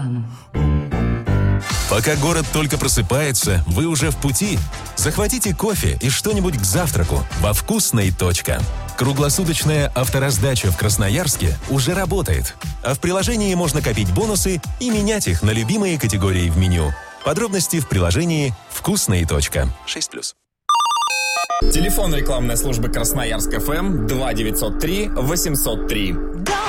FM. Пока город только просыпается, вы уже в пути. Захватите кофе и что-нибудь к завтраку во «Вкусной. Круглосуточная автораздача в Красноярске уже работает. А в приложении можно копить бонусы и менять их на любимые категории в меню. Подробности в приложении «Вкусной. 6+. Телефон рекламной службы Красноярск ФМ 2903 803.